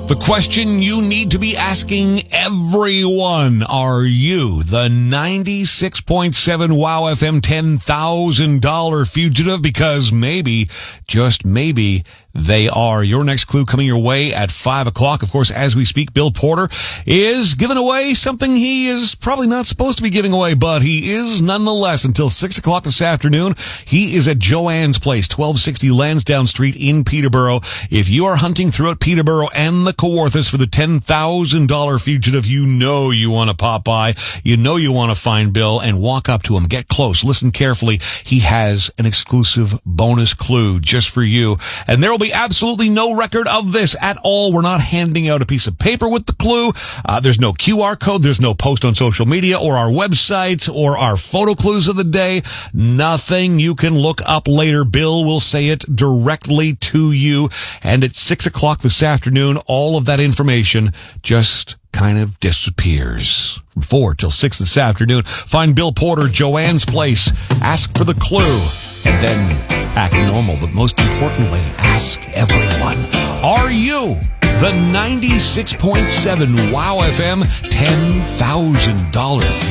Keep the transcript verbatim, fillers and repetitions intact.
The question you need to be asking everyone, are you the ninety-six point seven Wow F M ten thousand dollars fugitive? Because maybe, just maybe, they are. Your next clue coming your way at five o'clock. Of course, as we speak, Bill Porter is giving away something he is probably not supposed to be giving away, but he is nonetheless until six o'clock this afternoon. He is at Joanne's Place, twelve sixty Lansdowne Street in Peterborough. If you are hunting throughout Peterborough and the Kawarthas for the ten thousand dollars fugitive, you know you want to pop by. You know you want to find Bill and walk up to him. Get close. Listen carefully. He has an exclusive bonus clue just for you. And there will be absolutely no record of this at all. We're not handing out a piece of paper with the clue. Uh, there's no Q R code. There's no post on social media or our website or our photo clues of the day. Nothing you can look up later. Bill will say it directly to you. And at six o'clock this afternoon, all of that information just kind of disappears. From four till six this afternoon, find Bill Porter, Joanne's Place. Ask for the clue. And then act normal, but most importantly, ask everyone, are you the ninety-six point seven Wow F M ten thousand dollars